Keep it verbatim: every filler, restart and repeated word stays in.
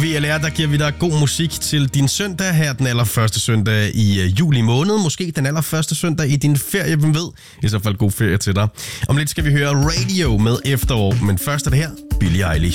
V L R, der giver vi dig god musik til din søndag her den allerførste søndag i uh, juli måned. Måske den allerførste søndag i din ferie, hvem ved. I så fald god ferie til dig. Om lidt skal vi høre Radio med Efterår, men først er det her Billie Eilish.